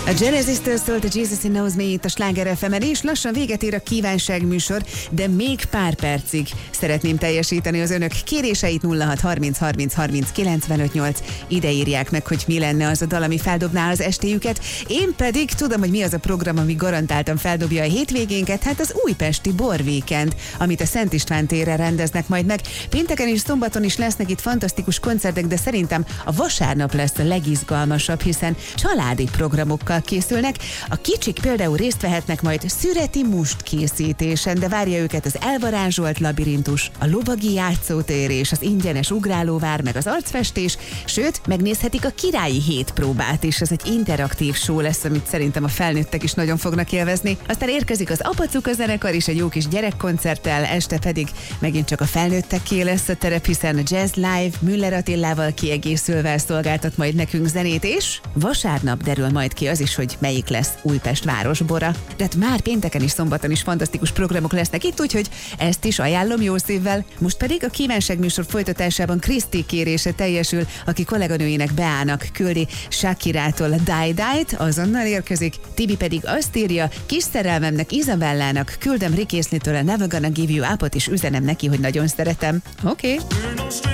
A Genesis-től szólt a Jesus He Knows Me itt a Sláger FM-en, és lassan véget ér a kívánságműsor, de még pár percig szeretném teljesíteni az önök kéréseit. 06 30 30 30 95 8. Ide írják meg, hogy mi lenne az a dal, ami feldobná az estéjüket. Én pedig tudom, hogy mi az a program, ami garantáltan feldobja a hétvégénket, hát az újpesti Borweekend, amit a Szent István térre rendeznek majd meg. Pénteken és szombaton is lesznek itt fantasztikus koncertek, de szerintem a vasárnap lesz a legizgalmasabb, hiszen családi programokkal készülnek. A kicsik például részt vehetnek majd szüreti must készítésen, de várja őket az elvarázsolt labirintus, a lovagi játszótér és az ingyenes ugrálóvár, meg az arcfestés, sőt, megnézhetik a királyi hétpróbát is. Ez egy interaktív show lesz, amit szerintem a felnőttek is nagyon fognak élvezni. Aztán érkezik az Apacuka zenekar is egy jó kis gyerekkoncerttel, este pedig megint csak a felnőtteké lesz a terep, hiszen a Jazz Live Müller Attilával kiegészülve szolgáltat majd nekünk zenét, és vasárnap derül majd ki az is, hogy melyik lesz Újpest városbora. De hát már pénteken és szombaton is fantasztikus programok lesznek itt, úgyhogy ezt is ajánlom jó szívvel. Most pedig a kívánságműsor folytatásában Kriszti kérése teljesül, aki kolléganőjének Beának küldi Shakirától a Die Die-t, azonnal érkezik. Tibi pedig azt írja, kis szerelmemnek Izabellának küldöm Rick Astley-től a Never Gonna Give You Up-ot, és üzenem neki, hogy nagyon szeretem. Oké.